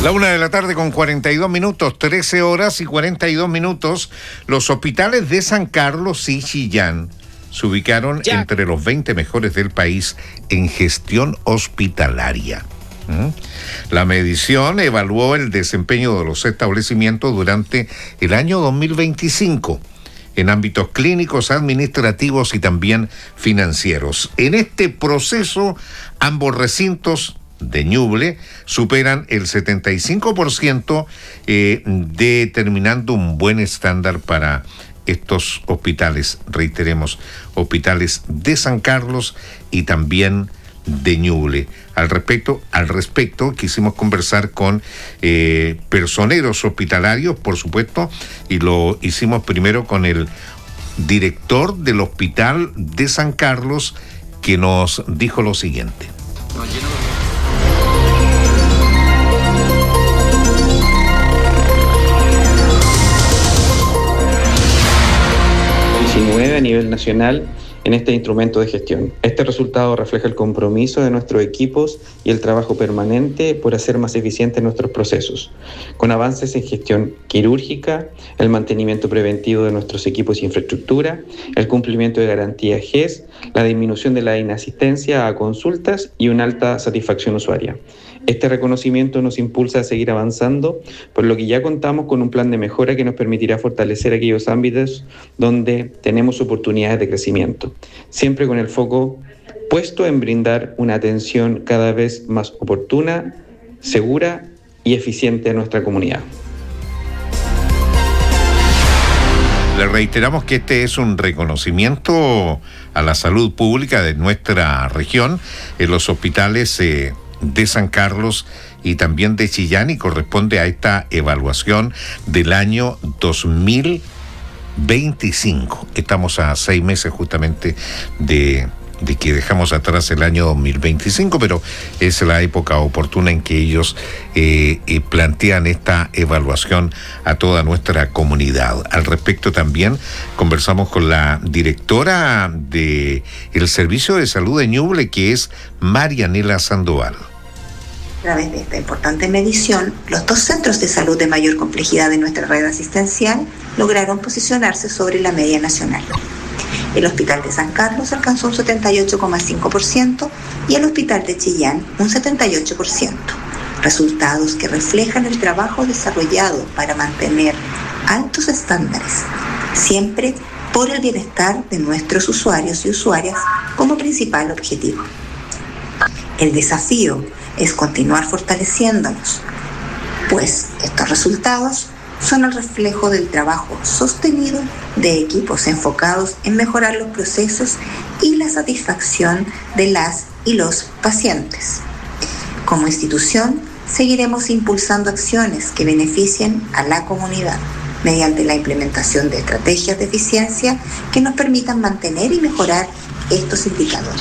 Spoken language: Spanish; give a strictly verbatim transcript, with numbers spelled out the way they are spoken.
La una de la tarde con cuarenta y dos minutos, trece horas y cuarenta y dos minutos. Los hospitales de San Carlos y Chillán se ubicaron ya entre los veinte mejores del país en gestión hospitalaria. ¿Mm? La medición evaluó el desempeño de los establecimientos durante el año dos mil veinticinco en ámbitos clínicos, administrativos y también financieros. En este proceso, ambos recintos de Ñuble superan el setenta y cinco por ciento, eh, determinando un buen estándar para estos hospitales, reiteremos, hospitales de San Carlos y también de Ñuble. Al respecto, al respecto quisimos conversar con eh, personeros hospitalarios, por supuesto, y lo hicimos primero con el director del Hospital de San Carlos, que nos dijo lo siguiente. diecinueve a nivel nacional en este instrumento de gestión. Este resultado refleja el compromiso de nuestros equipos y el trabajo permanente por hacer más eficientes nuestros procesos, con avances en gestión quirúrgica, el mantenimiento preventivo de nuestros equipos y infraestructura, el cumplimiento de garantía G E S, la disminución de la inasistencia a consultas y una alta satisfacción usuaria. Este reconocimiento nos impulsa a seguir avanzando, por lo que ya contamos con un plan de mejora que nos permitirá fortalecer aquellos ámbitos donde tenemos oportunidades de crecimiento, siempre con el foco puesto en brindar una atención cada vez más oportuna, segura y eficiente a nuestra comunidad. Le reiteramos que este es un reconocimiento a la salud pública de nuestra región en los hospitales eh, de San Carlos y también de Chillán, y corresponde a esta evaluación del año dos mil veinticinco. Estamos a seis meses justamente de, de que dejamos atrás el año dos mil veinticinco, pero es la época oportuna en que ellos eh, eh, plantean esta evaluación a toda nuestra comunidad. Al respecto también conversamos con la directora del Servicio de Salud de Ñuble, que es Marianela Sandoval. A través de esta importante medición, los dos centros de salud de mayor complejidad de nuestra red asistencial lograron posicionarse sobre la media nacional. El Hospital de San Carlos alcanzó un setenta y ocho coma cinco por ciento y el Hospital de Chillán un setenta y ocho por ciento, resultados que reflejan el trabajo desarrollado para mantener altos estándares, siempre por el bienestar de nuestros usuarios y usuarias como principal objetivo. El desafío es continuar fortaleciéndonos, pues estos resultados son el reflejo del trabajo sostenido de equipos enfocados en mejorar los procesos y la satisfacción de las y los pacientes. Como institución, seguiremos impulsando acciones que beneficien a la comunidad mediante la implementación de estrategias de eficiencia que nos permitan mantener y mejorar estos indicadores.